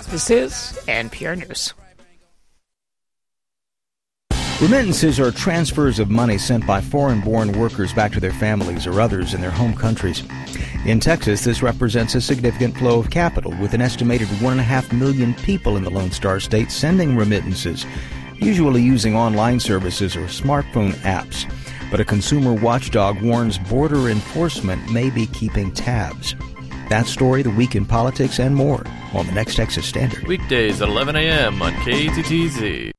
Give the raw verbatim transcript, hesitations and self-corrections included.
This is N P R News. Remittances are transfers of money sent by foreign-born workers back to their families or others in their home countries. In Texas, this represents a significant flow of capital, with an estimated one and a half million people in the Lone Star State sending remittances, usually using online services or smartphone apps. But a consumer watchdog warns border enforcement may be keeping tabs. That story, the week in politics, and more on the next Texas Standard. Weekdays at eleven a.m. on K T T Z.